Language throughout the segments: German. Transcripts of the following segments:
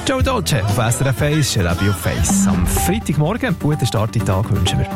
Joe Dolce auf SRF 1, Shalabi auf Face. Am Freitagmorgen einen guten Start in den Tag wünschen wir.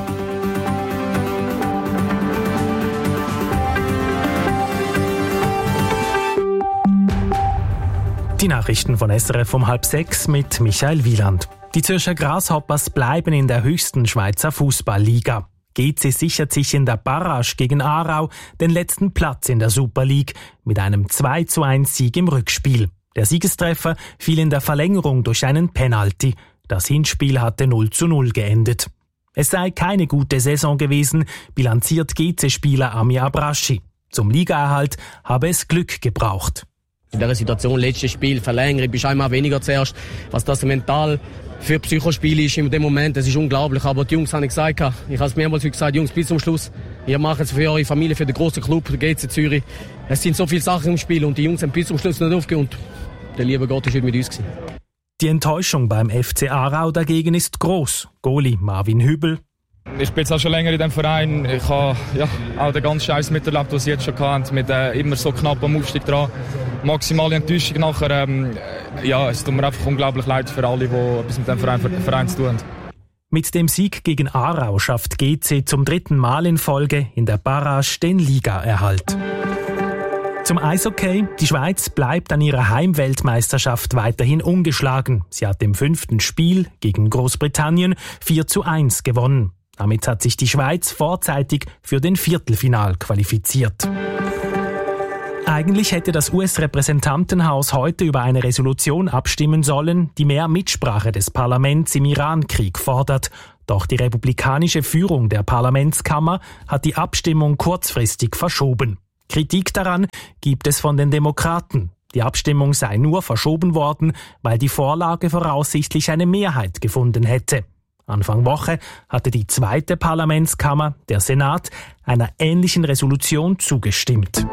Die Nachrichten von SRF um 5:30 mit Michael Wieland. Die Zürcher Grasshoppers bleiben in der höchsten Schweizer Fußballliga. GC sichert sich in der Barrage gegen Aarau den letzten Platz in der Super League mit einem 2:1-Sieg im Rückspiel. Der Siegestreffer fiel in der Verlängerung durch einen Penalty. Das Hinspiel hatte 0:0 geendet. Es sei keine gute Saison gewesen, bilanziert GC-Spieler Ami Abraschi. Zum Ligaerhalt habe es Glück gebraucht. In dieser Situation, letztes Spiel, Verlängerung, bist einmal weniger zuerst. Was das mental für Psychospiel ist in dem Moment, das ist unglaublich. Aber die Jungs haben gesagt, ich habe es mehrmals gesagt, Jungs, bis zum Schluss. Ihr macht es für eure Familie, für den grossen Club, der GC Zürich. Es sind so viele Sachen im Spiel und die Jungs haben bis zum Schluss nicht aufgehört. Und der liebe Gott ist heute mit uns gewesen. Die Enttäuschung beim FC Aarau dagegen ist groß. Goalie Marvin Hübel. Ich bin jetzt auch schon länger in diesem Verein. Ich habe auch den ganzen Scheiß miterlebt, was ich jetzt schon hatte, mit immer so knapp am Aufstieg dran. Maximale Enttäuschung nachher. Es tut mir einfach unglaublich leid für alle, die etwas mit dem Verein zu tun haben. Mit dem Sieg gegen Aarau schafft GC zum 3. Mal in Folge in der Barrage den Ligaerhalt. Zum Eishockey. Die Schweiz bleibt an ihrer Heimweltmeisterschaft weiterhin ungeschlagen. Sie hat im 5. Spiel gegen Großbritannien 4:1 gewonnen. Damit hat sich die Schweiz vorzeitig für den Viertelfinal qualifiziert. Eigentlich hätte das US-Repräsentantenhaus heute über eine Resolution abstimmen sollen, die mehr Mitsprache des Parlaments im Iran-Krieg fordert. Doch die republikanische Führung der Parlamentskammer hat die Abstimmung kurzfristig verschoben. Kritik daran gibt es von den Demokraten. Die Abstimmung sei nur verschoben worden, weil die Vorlage voraussichtlich eine Mehrheit gefunden hätte. Anfang Woche hatte die zweite Parlamentskammer, der Senat, einer ähnlichen Resolution zugestimmt.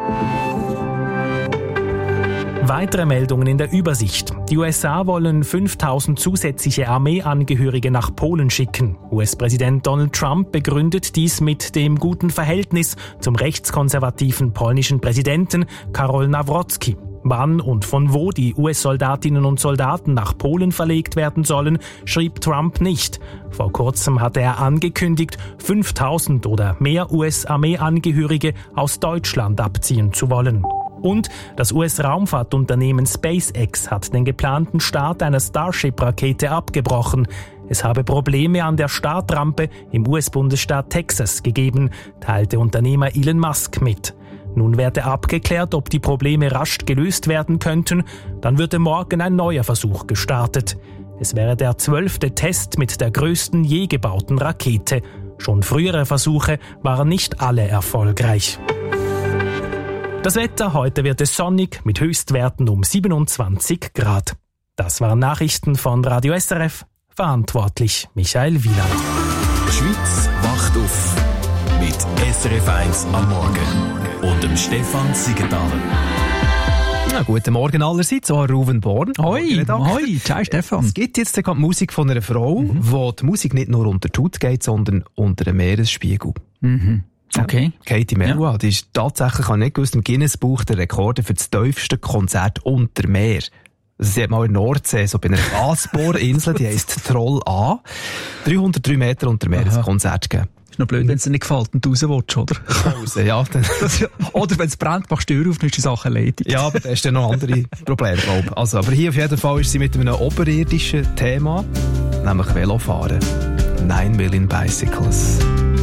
Weitere Meldungen in der Übersicht. Die USA wollen 5.000 zusätzliche Armeeangehörige nach Polen schicken. US-Präsident Donald Trump begründet dies mit dem guten Verhältnis zum rechtskonservativen polnischen Präsidenten Karol Nawrocki. Wann und von wo die US-Soldatinnen und Soldaten nach Polen verlegt werden sollen, schrieb Trump nicht. Vor kurzem hatte er angekündigt, 5.000 oder mehr US-Armeeangehörige aus Deutschland abziehen zu wollen. Und das US-Raumfahrtunternehmen SpaceX hat den geplanten Start einer Starship-Rakete abgebrochen. Es habe Probleme an der Startrampe im US-Bundesstaat Texas gegeben, teilte Unternehmer Elon Musk mit. Nun werde abgeklärt, ob die Probleme rasch gelöst werden könnten. Dann würde morgen ein neuer Versuch gestartet. Es wäre der 12. Test mit der größten je gebauten Rakete. Schon frühere Versuche waren nicht alle erfolgreich. Das Wetter, heute wird es sonnig mit Höchstwerten um 27 Grad. Das waren Nachrichten von Radio SRF. Verantwortlich Michael Wieland. Die Schweiz wacht auf mit SRF 1 am Morgen und dem Stefan Siegenthaler. Ja, guten Morgen allerseits, auch Ruven Born. Hoi, ciao Stefan. Es gibt jetzt gerade Musik von einer Frau, wo die Musik nicht nur unter die Haut geht, sondern unter den Meeresspiegel. Okay. Katie Melua, die ist tatsächlich, habe ich nicht gewusst, im Guinness-Buch der Rekorde für das tiefste Konzert unter Meer. Also sie hat mal in der Nordsee, so bei einer Gasbohrinsel, die heisst Troll A, 303 Meter unter Meer ein Konzert gegeben. Ist noch blöd, wenn es dir nicht gefällt und du raus willst, oder? Raus, ja. Oder wenn es brennt, machst du die Tür auf, dann ist die Sache erledigt. Ja, aber da ist dann noch andere Probleme, glaube ich. Also, aber hier auf jeden Fall ist sie mit einem oberirdischen Thema, nämlich Velofahren. 9 Million Bicycles.